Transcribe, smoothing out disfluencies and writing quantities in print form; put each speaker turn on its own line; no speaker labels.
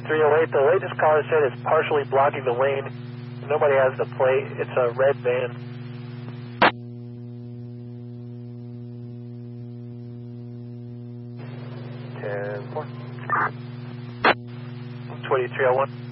308, the latest caller said it's partially blocking the lane. Nobody has the plate. It's a red van. 10-4. 2301.